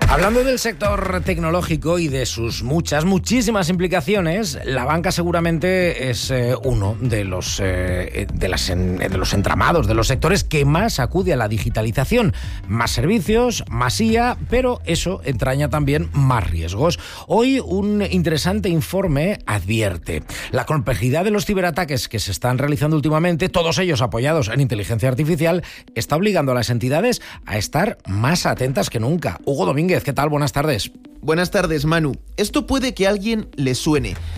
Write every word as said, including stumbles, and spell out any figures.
Hablando del sector tecnológico y de sus muchas, muchísimas implicaciones, la banca seguramente es eh, uno de los, eh, de, las en, de los entramados, de los sectores que más acude a la digitalización. Más servicios, más I A, pero eso entraña también más riesgos. Hoy un interesante informe advierte: la complejidad de los ciberataques que se están realizando últimamente, todos ellos apoyados en inteligencia artificial, está obligando a las entidades a estar más atentas que nunca. Hugo Domínguez, ¿qué tal? Buenas tardes. Buenas tardes, Manu. Esto puede que a alguien le suene.